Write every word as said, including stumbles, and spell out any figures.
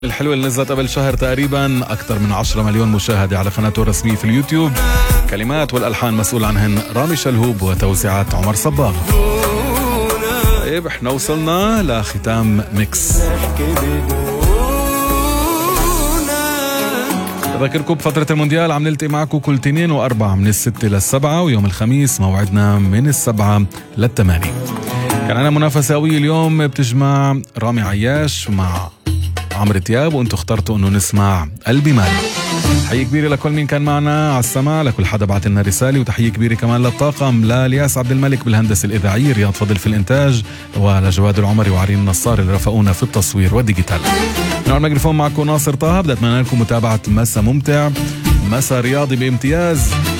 الحلوة اللي نزلت قبل شهر تقريبا أكثر من عشرة مليون مشاهدة على قناته الرسمية في اليوتيوب. كلمات والألحان مسؤول عنهن رامي شلهوب وتوزيعات عمر صباغ. طيب احنا وصلنا لختام ميكس. بذكركم بفترة المونديال عم نلتقي معكم كل تنين وأربعة من الستة للسبعة، ويوم الخميس موعدنا من السبعة للثمانية. كان عنا منافسة قوية اليوم بتجمع رامي عياش مع عمرو دياب، وانتو اخترتوا انه نسمع قلبي مالي. تحية كبيرة لكل مين كان معنا على السماع، لكل حدا بعت لنا رسالة، وتحية كبيرة كمان للطاقم، للياس عبد الملك بالهندسة الإذاعية، رياض فضل في الإنتاج، ولجواد العمري وعرين النصار اللي رافقونا في التصوير والديجيتال. من الميكروفون معكم ناصر طه، بدي أتمنى لكم متابعة مسا ممتع، مسا رياضي بامتياز.